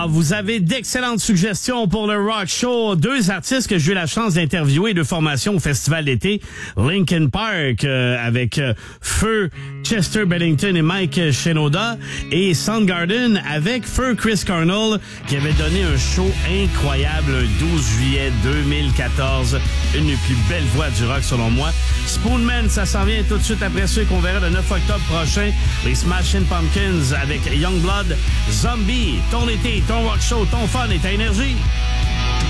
Ah, vous avez d'excellentes suggestions pour le Rock Show. Deux artistes que j'ai eu la chance d'interviewer de formation au festival d'été, Linkin Park, avec Feu Chester Bennington et Mike Shinoda, et Soundgarden avec Feu Chris Cornell, qui avait donné un show incroyable le 12 juillet 2014. Une des plus belles voix du rock selon moi. Spoonman, ça s'en vient tout de suite après ceux qu'on verra le 9 octobre prochain. Les Smashing Pumpkins avec Youngblood. Zombie, ton été, ton rock show, ton fun et ta énergie.